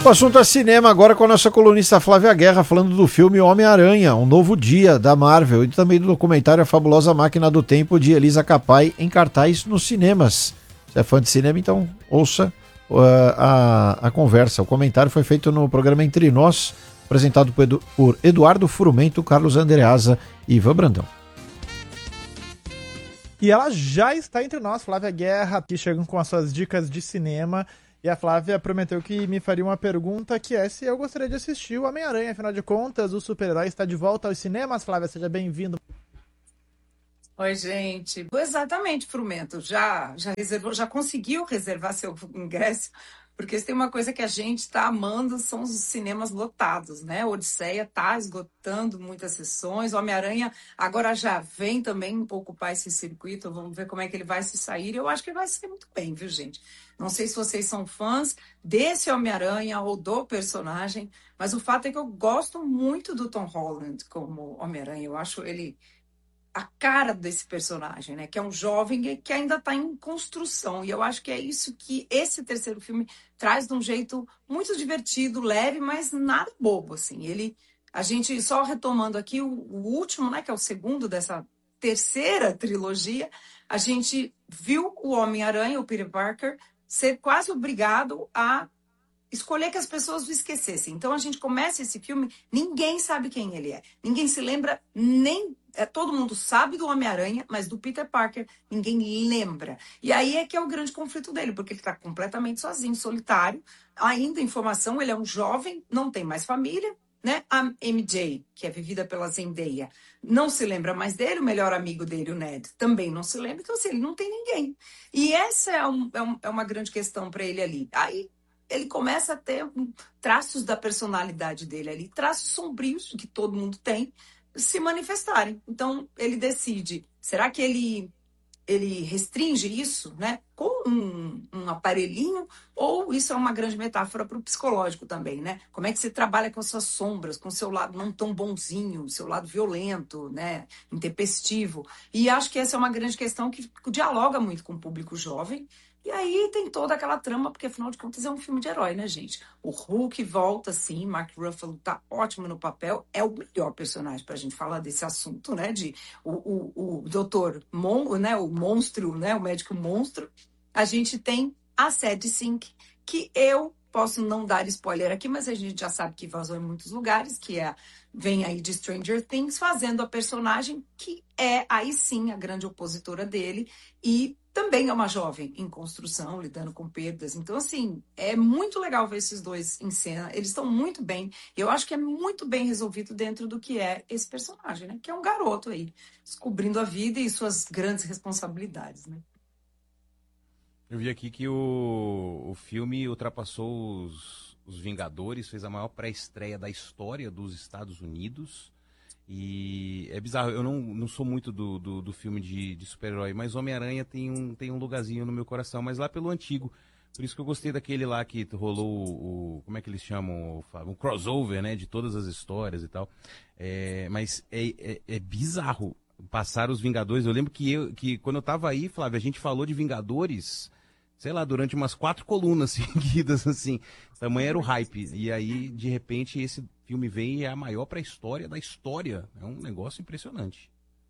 O assunto é cinema agora com a nossa colunista Flávia Guerra, falando do filme Homem-Aranha, Um Novo Dia, da Marvel, e também do documentário A Fabulosa Máquina do Tempo, de Elisa Capai, em cartaz nos cinemas. Se é fã de cinema, então ouça a conversa. O comentário foi feito no programa Entre Nós, apresentado por Eduardo Furumento, Carlos Andreasa e Ivan Brandão. E ela já está entre nós, Flávia Guerra, que chegam com as suas dicas de cinema. E a Flávia prometeu que me faria uma pergunta, que é se eu gostaria de assistir o Homem-Aranha. Afinal de contas, o super-herói está de volta aos cinemas. Flávia, seja bem-vindo. Oi, gente. Exatamente, Frumento. Já reservou, já conseguiu reservar seu ingresso? Porque se tem uma coisa que a gente está amando, são os cinemas lotados, né? Odisseia está esgotando muitas sessões. O Homem-Aranha agora já vem também ocupar esse circuito. Vamos ver como é que ele vai se sair. Eu acho que ele vai ser muito bem, viu, gente? Não sei se vocês são fãs desse Homem-Aranha ou do personagem, mas o fato é que eu gosto muito do Tom Holland como Homem-Aranha. Eu acho ele a cara desse personagem, né? Que é um jovem que ainda está em construção. E eu acho que é isso que esse terceiro filme traz de um jeito muito divertido, leve, mas nada bobo, assim. A gente, só retomando aqui o último, né? Que é o segundo dessa terceira trilogia, a gente viu o Homem-Aranha, o Peter Parker, ser quase obrigado a escolher que as pessoas o esquecessem. Então a gente começa esse filme, ninguém sabe quem ele é. Ninguém se lembra, todo mundo sabe do Homem-Aranha, mas do Peter Parker ninguém lembra. E aí é que é o grande conflito dele, porque ele está completamente sozinho, solitário. Ainda em formação, ele é um jovem, não tem mais família, né? A MJ, que é vivida pela Zendaya, não se lembra mais dele. O melhor amigo dele, o Ned, também não se lembra. Então, assim, ele não tem ninguém. E essa é uma grande questão para ele ali. Aí ele começa a ter traços da personalidade dele ali, traços sombrios que todo mundo tem, se manifestarem. Então, ele decide, será que ele restringe isso, né, com um aparelhinho, ou isso é uma grande metáfora para o psicológico também, né? Como é que você trabalha com as suas sombras, com o seu lado não tão bonzinho, seu lado violento, né, intempestivo. E acho que essa é uma grande questão que dialoga muito com o público jovem. E aí tem toda aquela trama, porque afinal de contas é um filme de herói, né, gente? O Hulk volta, sim, Mark Ruffalo tá ótimo no papel, é o melhor personagem pra gente falar desse assunto, né? O doutor, né, o monstro, né, o médico monstro. A gente tem a Sadie Sink, que eu posso não dar spoiler aqui, mas a gente já sabe que vazou em muitos lugares, vem aí de Stranger Things, fazendo a personagem que é, aí sim, a grande opositora dele, e também é uma jovem em construção, lidando com perdas. Então, assim, é muito legal ver esses dois em cena. Eles estão muito bem. Eu acho que é muito bem resolvido dentro do que é esse personagem, né? Que é um garoto aí, descobrindo a vida e suas grandes responsabilidades, né? Eu vi aqui que o filme ultrapassou os Vingadores, fez a maior pré-estreia da história dos Estados Unidos. E é bizarro, eu não sou muito do filme de super-herói, mas Homem-Aranha tem um lugarzinho no meu coração, mas lá pelo antigo. Por isso que eu gostei daquele lá que rolou como é que eles chamam? Um crossover, né? De todas as histórias e tal. Mas é bizarro passar os Vingadores. Eu lembro que quando eu tava aí, Flávio, a gente falou de Vingadores, sei lá, durante umas 4 colunas seguidas, assim. Tamanho era o hype. E aí, de repente, esse filme vem e é a maior pré-história da história. É um negócio impressionante.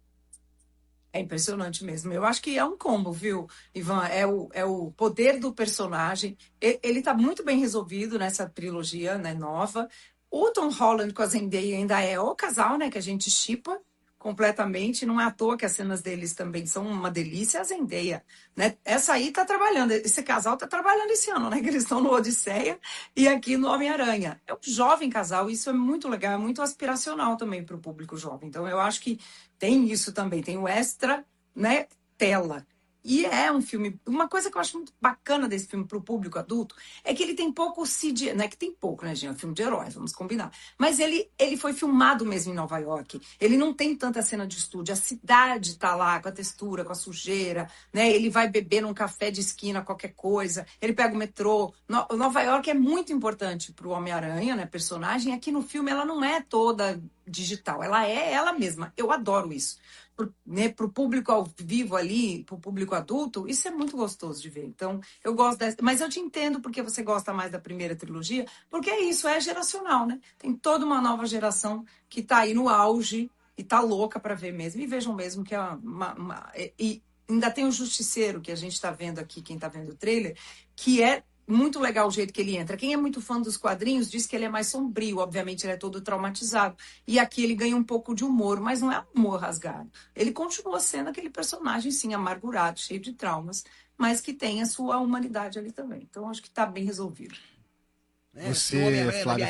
É impressionante mesmo. Eu acho que é um combo, viu, Ivan? É o poder do personagem. Ele tá muito bem resolvido nessa trilogia, né, nova. O Tom Holland com a Zendaya ainda é o casal, né, que a gente shippa completamente. Não é à toa que as cenas deles também são uma delícia. A Zendaya, né? Essa aí tá trabalhando. Esse casal tá trabalhando esse ano, né? Que eles estão no Odisseia e aqui no Homem-Aranha. É um jovem casal. Isso é muito legal. É muito aspiracional também para o público jovem. Então, eu acho que tem isso também. Tem o extra, né? Tela. E é um filme... Uma coisa que eu acho muito bacana desse filme para o público adulto é que ele tem pouco CGI... Não é que tem pouco, né, gente? É um filme de heróis, vamos combinar. Mas ele foi filmado mesmo em Nova York. Ele não tem tanta cena de estúdio. A cidade tá lá com a textura, com a sujeira, né? Ele vai beber num café de esquina, qualquer coisa. Ele pega o metrô. Nova York é muito importante para o Homem-Aranha, né? Personagem. Aqui no filme ela não é toda digital. Ela é ela mesma. Eu adoro isso. Pro público ao vivo ali, pro público adulto, isso é muito gostoso de ver. Então, eu gosto dessa. Mas eu te entendo porque você gosta mais da primeira trilogia, porque é isso, é geracional, né? Tem toda uma nova geração que tá aí no auge e tá louca para ver mesmo. E vejam mesmo que é e ainda tem o Justiceiro, que a gente tá vendo aqui, quem tá vendo o trailer, que é muito legal o jeito que ele entra. Quem é muito fã dos quadrinhos diz que ele é mais sombrio, obviamente ele é todo traumatizado. E aqui ele ganha um pouco de humor, mas não é humor rasgado. Ele continua sendo aquele personagem, sim, amargurado, cheio de traumas, mas que tem a sua humanidade ali também. Então acho que tá bem resolvido. Você, Flávio,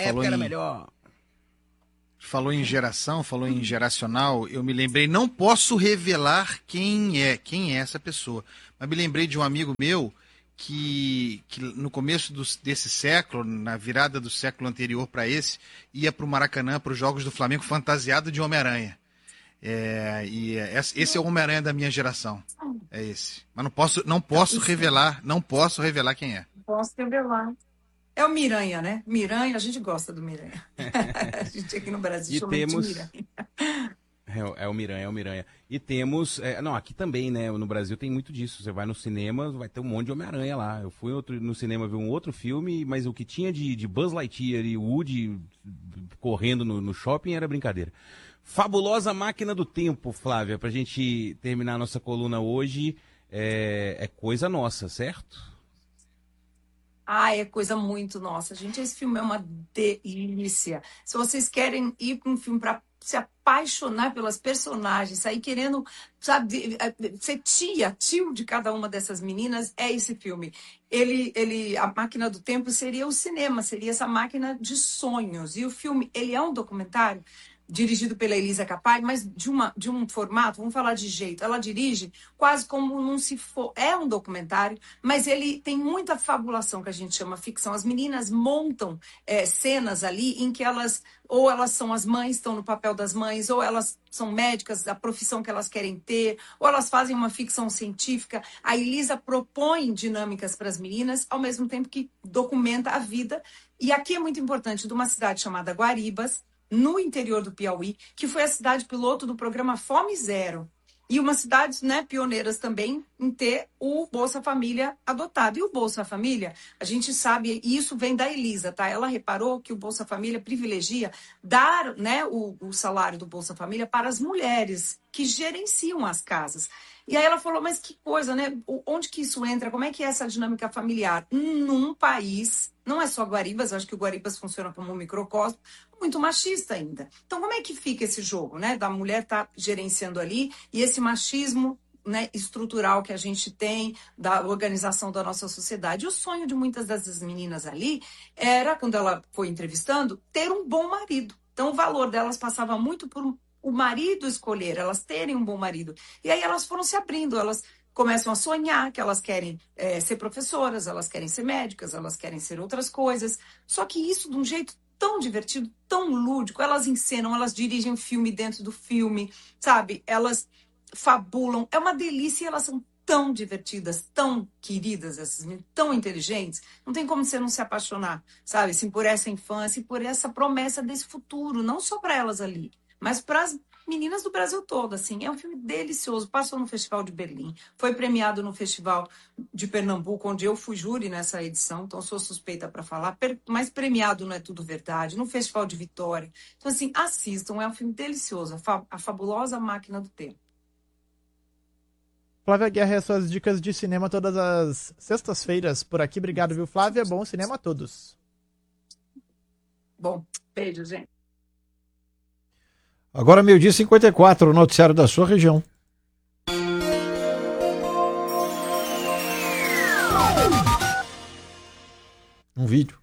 falou em geração, falou em geracional. Eu me lembrei, não posso revelar quem é essa pessoa, mas me lembrei de um amigo meu que no começo desse século, na virada do século anterior para esse, ia para o Maracanã, para os Jogos do Flamengo, fantasiado de Homem-Aranha. Esse é o Homem-Aranha da minha geração. É esse. Mas não posso revelar quem é. Não posso revelar. É o Miranha, né? Miranha, a gente gosta do Miranha. A gente aqui no Brasil chama de Miranha. É o Miranha. E temos... aqui também, né? No Brasil tem muito disso. Você vai no cinema, vai ter um monte de Homem-Aranha lá. Eu fui no cinema ver um outro filme, mas o que tinha de Buzz Lightyear e Woody correndo no shopping era brincadeira. Fabulosa Máquina do Tempo, Flávia, pra gente terminar a nossa coluna hoje. É coisa nossa, certo? É coisa muito nossa. Gente, esse filme é uma delícia. Se vocês querem ir para um filme para se apaixonar pelas personagens, sair querendo, sabe, ser tio de cada uma dessas meninas, é esse filme. A Máquina do Tempo seria o cinema, seria essa máquina de sonhos. E o filme, ele é um documentário dirigido pela Elisa Capai, mas de um formato, vamos falar de jeito, ela dirige quase como não se for, é um documentário, mas ele tem muita fabulação, que a gente chama ficção. As meninas montam cenas ali em que elas são as mães, estão no papel das mães, ou elas são médicas, a profissão que elas querem ter, ou elas fazem uma ficção científica. A Elisa propõe dinâmicas para as meninas, ao mesmo tempo que documenta a vida. E aqui é muito importante, de uma cidade chamada Guaribas, no interior do Piauí, que foi a cidade piloto do programa Fome Zero. E uma cidade, né, pioneiras também em ter o Bolsa Família adotado. E o Bolsa Família, a gente sabe, e isso vem da Elisa, tá? Ela reparou que o Bolsa Família privilegia dar, né, o salário do Bolsa Família para as mulheres que gerenciam as casas. E aí ela falou, mas que coisa, né? Onde que isso entra? Como é que é essa dinâmica familiar? Num país, não é só Guaribas, eu acho que o Guaribas funciona como um microcosmo, muito machista ainda. Então, como é que fica esse jogo, né? Da mulher estar gerenciando ali e esse machismo, né, estrutural que a gente tem da organização da nossa sociedade. E o sonho de muitas dessas meninas ali era, quando ela foi entrevistando, ter um bom marido. Então, o valor delas passava muito por o marido escolher, elas terem um bom marido. E aí elas foram se abrindo, elas começam a sonhar que elas querem ser professoras, elas querem ser médicas, elas querem ser outras coisas. Só que isso de um jeito tão divertido, tão lúdico. Elas encenam, elas dirigem filme dentro do filme, sabe? Elas fabulam. É uma delícia e elas são tão divertidas, tão queridas, essas meninas, tão inteligentes. Não tem como você não se apaixonar, sabe? Assim, por essa infância e por essa promessa desse futuro, não só para elas ali, mas para as meninas do Brasil todo, assim. É um filme delicioso. Passou no Festival de Berlim, foi premiado no Festival de Pernambuco, onde eu fui júri nessa edição, então sou suspeita para falar, mas premiado não é tudo verdade, no Festival de Vitória. Então, assim, assistam, é um filme delicioso, a Fabulosa Máquina do Tempo. Flávia Guerra e as suas dicas de cinema todas as sextas-feiras por aqui. Obrigado, viu, Flávia? Bom cinema a todos. Bom, beijo, gente. Agora 12h54, o noticiário da sua região. Um vídeo.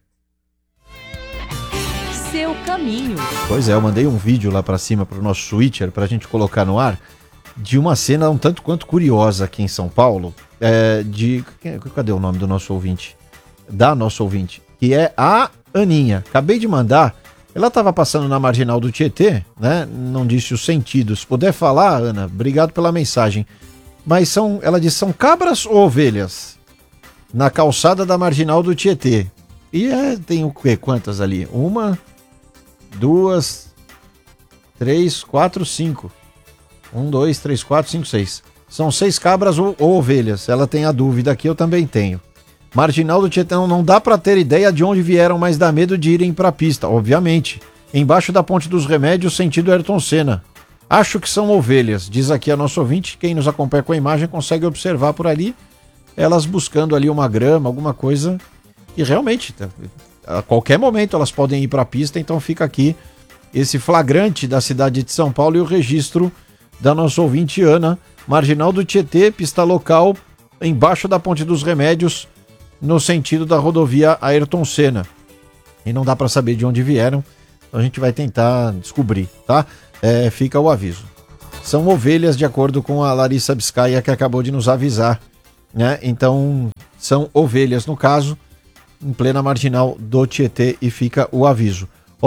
Seu caminho. Pois é, eu mandei um vídeo lá pra cima pro nosso switcher pra gente colocar no ar de uma cena um tanto quanto curiosa aqui em São Paulo. Cadê o nome do nosso ouvinte? Da nossa ouvinte, que é a Aninha. Acabei de mandar. Ela estava passando na marginal do Tietê, né? Não disse os sentidos. Se puder falar, Ana, obrigado pela mensagem. Mas ela disse, são cabras ou ovelhas? Na calçada da marginal do Tietê. E tem o quê? Quantas ali? Uma, duas, 3, 4, 5. 1, 2, 3, 4, 5, 6. São 6 cabras ou ovelhas. Ela tem a dúvida aqui, eu também tenho. Marginal do Tietê, não dá pra ter ideia de onde vieram, mas dá medo de irem pra pista, obviamente. Embaixo da Ponte dos Remédios, sentido Ayrton Senna. Acho que são ovelhas, diz aqui a nossa ouvinte. Quem nos acompanha com a imagem consegue observar por ali, elas buscando ali uma grama, alguma coisa. E realmente, a qualquer momento elas podem ir pra pista, então fica aqui esse flagrante da cidade de São Paulo e o registro da nossa ouvinte Ana. Marginal do Tietê, pista local, embaixo da Ponte dos Remédios, no sentido da rodovia Ayrton Senna. E não dá para saber de onde vieram, então a gente vai tentar descobrir, tá? Fica o aviso. São ovelhas, de acordo com a Larissa Biscaia, que acabou de nos avisar, né? Então, são ovelhas, no caso, em plena marginal do Tietê, e fica o aviso.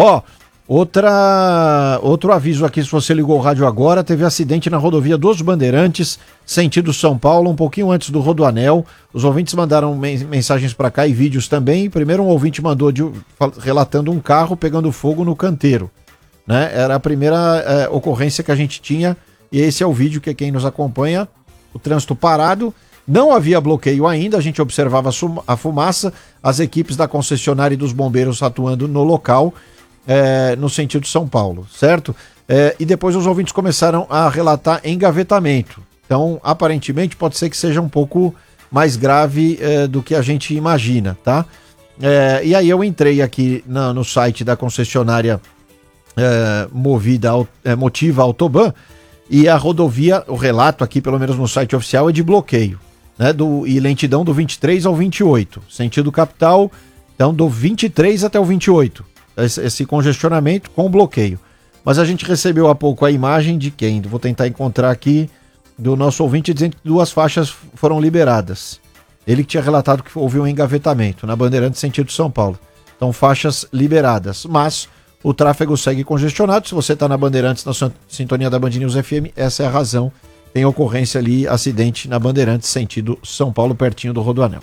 Outro aviso aqui, se você ligou o rádio agora, teve acidente na rodovia dos Bandeirantes, sentido São Paulo, um pouquinho antes do Rodoanel. Os ouvintes mandaram mensagens para cá e vídeos também. Primeiro um ouvinte mandou relatando um carro pegando fogo no canteiro, né? Era a primeira ocorrência que a gente tinha, e esse é o vídeo que quem nos acompanha, o trânsito parado, não havia bloqueio ainda, a gente observava a fumaça, as equipes da concessionária e dos bombeiros atuando no local, no sentido São Paulo, certo? E depois os ouvintes começaram a relatar engavetamento. Então, aparentemente, pode ser que seja um pouco mais grave do que a gente imagina, tá? E aí eu entrei aqui no site da concessionária Motiva Autoban, e a rodovia, o relato aqui, pelo menos no site oficial, é de bloqueio, né? E lentidão do 23 ao 28, sentido capital, então do 23 até o 28. Esse congestionamento com bloqueio. Mas a gente recebeu há pouco a imagem de quem? Vou tentar encontrar aqui, do nosso ouvinte, dizendo que 2 faixas foram liberadas. Ele que tinha relatado que houve um engavetamento na Bandeirantes sentido São Paulo. Então, faixas liberadas. Mas o tráfego segue congestionado. Se você está na Bandeirantes, na sintonia da Band News FM, essa é a razão. Tem ocorrência ali, acidente na Bandeirantes sentido São Paulo, pertinho do Rodoanel.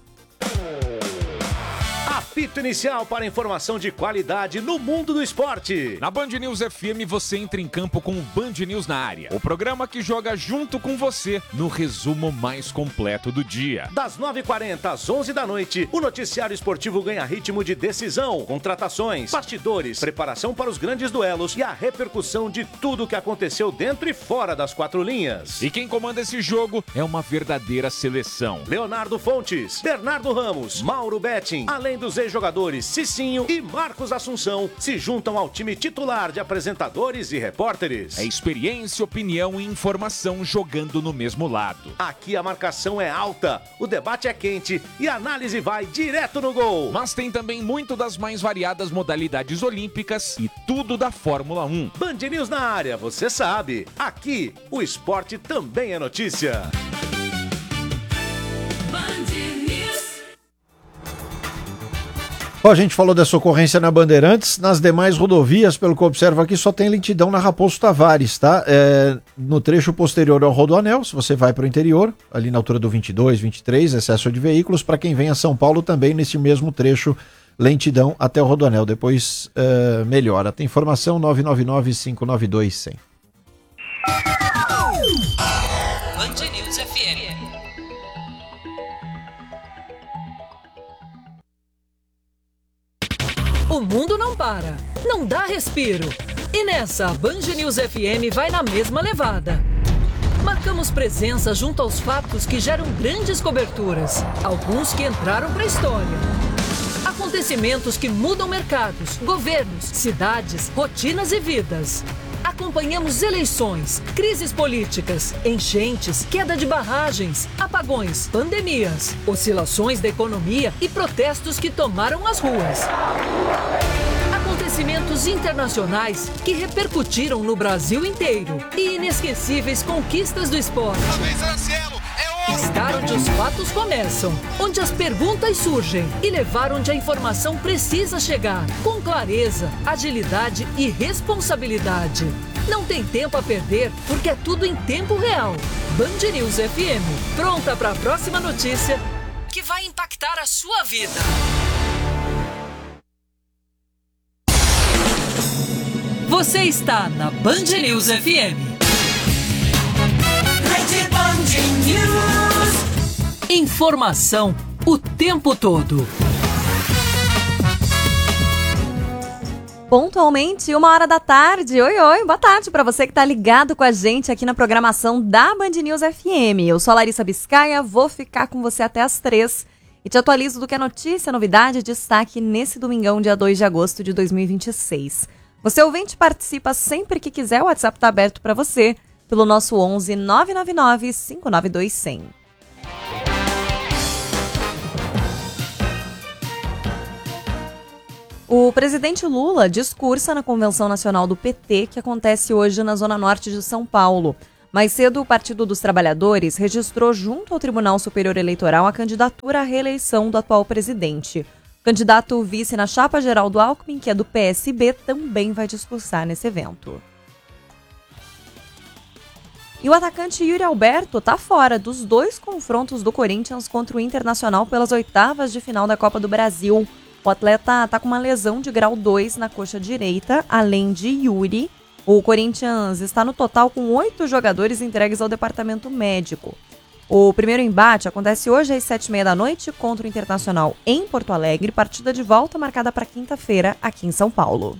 Apito inicial para informação de qualidade no mundo do esporte. Na Band News FM você entra em campo com o Band News na área. O programa que joga junto com você no resumo mais completo do dia. Das 9h40 às 11 da noite, o noticiário esportivo ganha ritmo de decisão, contratações, bastidores, preparação para os grandes duelos e a repercussão de tudo o que aconteceu dentro e fora das 4 linhas. E quem comanda esse jogo é uma verdadeira seleção. Leonardo Fontes, Bernardo Ramos, Mauro Betting, além dos ex-jogadores Cicinho e Marcos Assunção, se juntam ao time titular de apresentadores e repórteres. É experiência, opinião e informação jogando no mesmo lado. Aqui a marcação é alta, o debate é quente e a análise vai direto no gol. Mas tem também muito das mais variadas modalidades olímpicas e tudo da Fórmula 1. Band News na área, você sabe. Aqui, o esporte também é notícia. A gente falou dessa ocorrência na Bandeirantes. Nas demais rodovias, pelo que eu observo aqui, só tem lentidão na Raposo Tavares, tá? No trecho posterior ao Rodoanel, se você vai para o interior, ali na altura do 22, 23, excesso de veículos. Para quem vem a São Paulo, também nesse mesmo trecho, lentidão até o Rodoanel. Depois melhora. Tem informação 999-592-100. Band News FM. O mundo não para, não dá respiro. E nessa, a Band News FM vai na mesma levada. Marcamos presença junto aos fatos que geram grandes coberturas, alguns que entraram para a história. Acontecimentos que mudam mercados, governos, cidades, rotinas e vidas. Acompanhamos eleições, crises políticas, enchentes, queda de barragens, apagões, pandemias, oscilações da economia e protestos que tomaram as ruas. Acontecimentos internacionais que repercutiram no Brasil inteiro e inesquecíveis conquistas do esporte. Estar onde os fatos começam, onde as perguntas surgem e levar onde a informação precisa chegar, com clareza, agilidade e responsabilidade. Não tem tempo a perder, porque é tudo em tempo real. Band News FM, pronta para a próxima notícia que vai impactar a sua vida. Você está na Band News FM. Rede Band News. Informação o tempo todo. Pontualmente, 1h da tarde. Oi, boa tarde para você que tá ligado com a gente aqui na programação da Band News FM. Eu sou a Larissa Biscaia, vou ficar com você até as 3 e te atualizo do que é notícia, novidade e destaque nesse domingão, dia 2 de agosto de 2026. Você ouvinte participa sempre que quiser, o WhatsApp tá aberto para você pelo nosso 11 999 592 100. O presidente Lula discursa na Convenção Nacional do PT, que acontece hoje na Zona Norte de São Paulo. Mais cedo, o Partido dos Trabalhadores registrou junto ao Tribunal Superior Eleitoral a candidatura à reeleição do atual presidente. O candidato vice na chapa Geraldo Alckmin, que é do PSB, também vai discursar nesse evento. E o atacante Yuri Alberto está fora dos 2 confrontos do Corinthians contra o Internacional pelas oitavas de final da Copa do Brasil. O atleta está com uma lesão de grau 2 na coxa direita, além de Yuri. O Corinthians está no total com 8 jogadores entregues ao departamento médico. O primeiro embate acontece hoje às 7h30 da noite contra o Internacional em Porto Alegre, partida de volta marcada para quinta-feira aqui em São Paulo.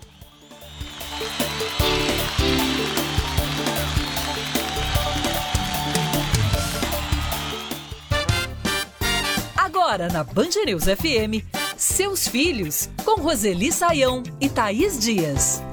Agora na Band News FM, Seus Filhos, com Roseli Saião e Thaís Dias.